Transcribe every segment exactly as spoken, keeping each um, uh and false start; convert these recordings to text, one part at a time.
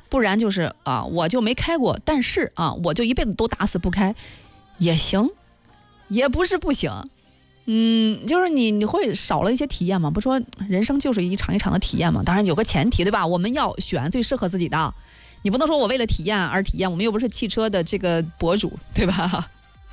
不然就是啊，我就没开过，但是啊，我就一辈子都打死不开，也行，也不是不行。嗯，就是你你会少了一些体验嘛？不说人生就是一场一场的体验嘛？当然有个前提，对吧？我们要选最适合自己的，你不能说我为了体验而体验，我们又不是汽车的这个博主，对吧？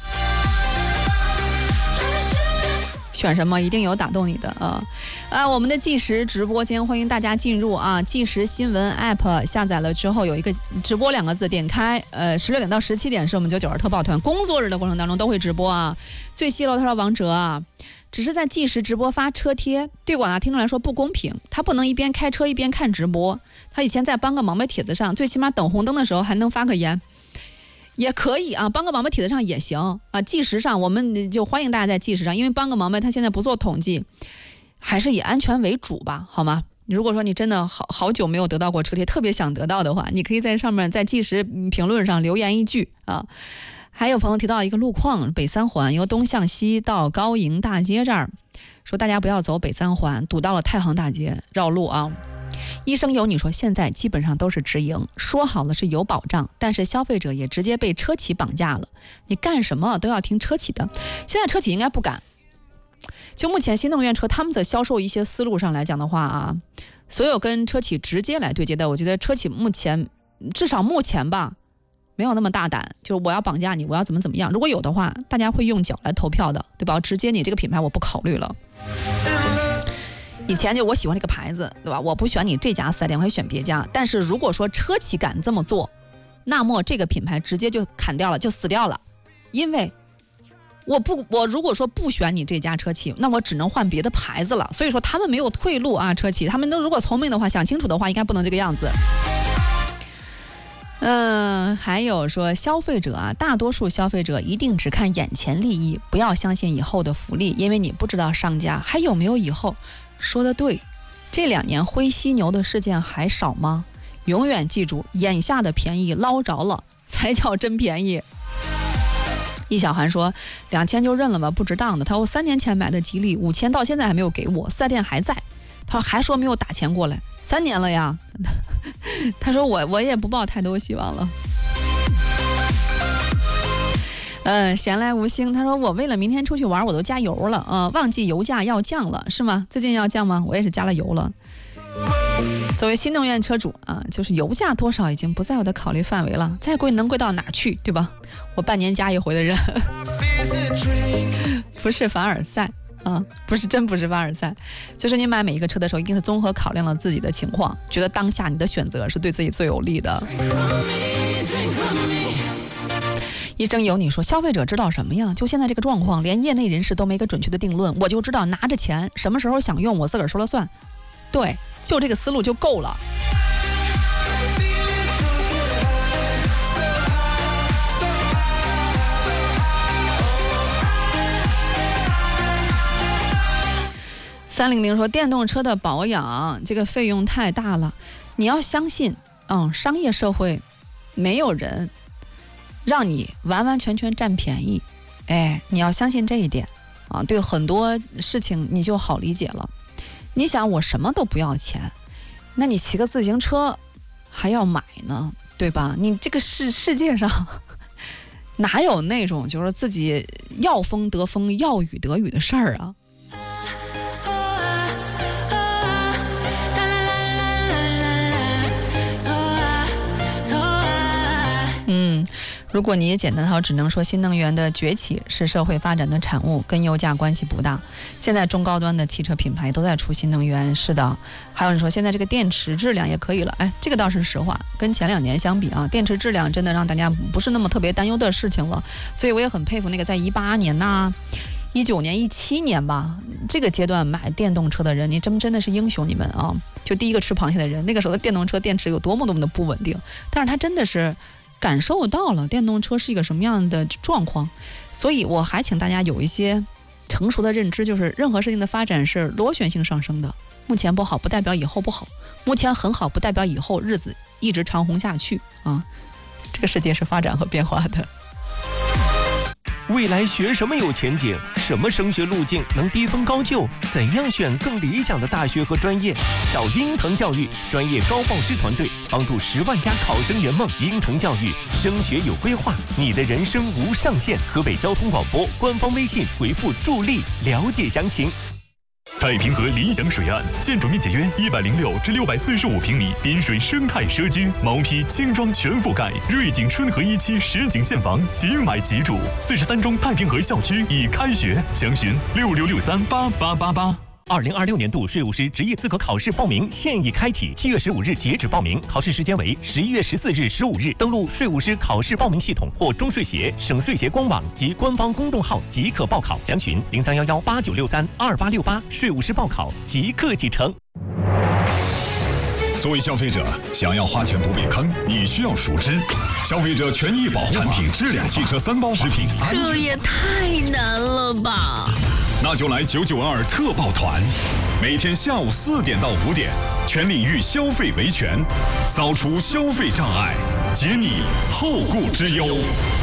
选什么一定有打动你的啊！啊，我们的计时直播间欢迎大家进入啊！计时新闻 app 下载了之后有一个直播两个字，点开，呃，十六点到十七点是我们九九二特报团工作日的过程当中都会直播啊。最细楼他说王哲啊，只是在计时直播发车贴，对广大听众来说不公平，他不能一边开车一边看直播。他以前在帮个忙的帖子上，最起码等红灯的时候还能发个言。也可以啊，帮个忙呗，帖子上也行啊。计时上我们就欢迎大家在计时上，因为帮个忙呗，他现在不做统计，还是以安全为主吧，好吗？如果说你真的好好久没有得到过车贴，特别想得到的话，你可以在上面在计时评论上留言一句啊。还有朋友提到一个路况，北三环由东向西到高营大街这儿，说大家不要走北三环，堵到了太行大街，绕路啊。医生有你说现在基本上都是直营，说好了是有保障，但是消费者也直接被车企绑架了，你干什么都要听车企的。现在车企应该不敢，就目前新能源车他们的销售一些思路上来讲的话啊，所有跟车企直接来对接的，我觉得车企目前至少目前吧没有那么大胆，就是我要绑架你，我要怎么怎么样，如果有的话大家会用脚来投票的，对吧？直接你这个品牌我不考虑了。以前就我喜欢这个牌子，对吧？我不选你这家四 S 店，我会选别家。但是如果说车企敢这么做，那么这个品牌直接就砍掉了，就死掉了。因为我不，我如果说不选你这家车企，那我只能换别的牌子了。所以说他们没有退路啊，车企他们都如果聪明的话，想清楚的话，应该不能这个样子。嗯，还有说消费者啊，大多数消费者一定只看眼前利益，不要相信以后的福利，因为你不知道商家还有没有以后。说的对，这两年灰犀牛的事件还少吗？永远记住，眼下的便宜捞着了才叫真便宜。易小涵说两千就认了吧，不值当的。他说我三年前买的吉利五千到现在还没有给我，四 S 店还在。他说还说没有打钱过来，三年了呀。他说我我也不抱太多希望了。嗯，闲来无星，他说我为了明天出去玩，我都加油了，呃，忘记油价要降了，是吗？最近要降吗？我也是加了油了。作为新能源车主啊，就是油价多少已经不在我的考虑范围了，再贵能贵到哪去，对吧？我半年加一回的人，不是凡尔赛啊，不是真不是凡尔赛，就是你买每一个车的时候，一定是综合考量了自己的情况，觉得当下你的选择是对自己最有利的。医生有你说消费者知道什么呀？就现在这个状况，连业内人士都没个准确的定论，我就知道拿着钱什么时候想用我自个儿说了算。对，就这个思路就够了。三零零说电动车的保养这个费用太大了，你要相信，嗯，商业社会没有人让你完完全全占便宜，哎，你要相信这一点啊，对很多事情你就好理解了。你想我什么都不要钱，那你骑个自行车还要买呢，对吧？你这个世世界上哪有那种就是自己要风得风要雨得雨的事儿啊？嗯，如果你也简单到只能说新能源的崛起是社会发展的产物，跟油价关系不大。现在中高端的汽车品牌都在出新能源，是的。还有人说现在这个电池质量也可以了，哎，这个倒是实话，跟前两年相比啊，电池质量真的让大家不是那么特别担忧的事情了。所以我也很佩服那个在一八年呐、一九年、一七年吧这个阶段买电动车的人，你真真的是英雄你们啊！就第一个吃螃蟹的人，那个时候的电动车电池有多么多么的不稳定，但是它真的是感受到了电动车是一个什么样的状况，所以我还请大家有一些成熟的认知，就是任何事情的发展是螺旋性上升的，目前不好不代表以后不好，目前很好不代表以后日子一直长红下去啊！这个世界是发展和变化的。 未来学什么有前景？什么升学路径能低分高就？怎样选更理想的大学和专业？找鹰腾教育专业高报师团队，帮助十万家考生圆梦。鹰腾教育，升学有规划，你的人生无上限。河北交通广播官方微信回复助力了解详情。 太平河理想水岸，建筑面积约一百零六至六百四十五平米，滨水生态社区，毛坯轻装全覆盖，瑞景春和一期实景现房，即买即住。四十三中太平河校区已开学，详询六六六三八八八八。 二零二六年度税务师职业资格考试报名现已开启，七月十五日截止报名，考试时间为十一月十四日十五日。登录税务师考试报名系统或中税协、省税协官网及官方公众号即可报考，详询零三幺幺八九六三二八六八。税务师报考即刻启程。 作为消费者，想要花钱不被坑，你需要熟知消费者权益保护产品质量、汽车三包食品安全。 这也太难了吧！ 那就来九九二特报团，每天下午四点到五点，全领域消费维权，扫除消费障碍，解你后顾之忧。